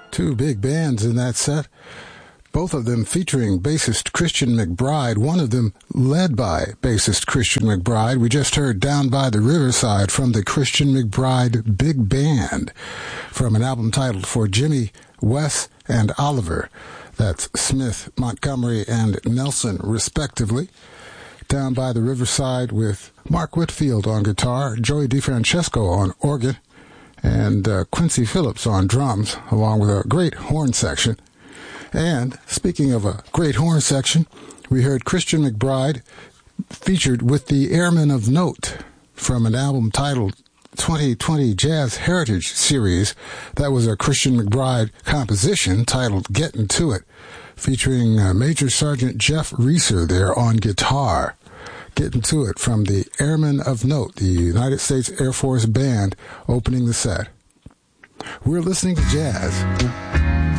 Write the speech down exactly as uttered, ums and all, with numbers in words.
Two big bands in that set, both of them featuring bassist Christian McBride, one of them led by bassist Christian McBride. We just heard Down by the Riverside from the Christian McBride Big Band from an album titled For Jimmy, Wes, and Oliver. That's Smith, Montgomery, and Nelson, respectively. Down by the Riverside with Mark Whitfield on guitar, Joey DeFrancesco on organ, and uh, Quincy Phillips on drums, along with a great horn section. And speaking of a great horn section, we heard Christian McBride featured with the Airmen of Note from an album titled twenty twenty Jazz Heritage Series. That was a Christian McBride composition titled Getting To It, featuring uh, Major Sergeant Jeff Reeser there on guitar. Getting To It from the Airmen of Note, the United States Air Force Band, opening the set. We're listening to jazz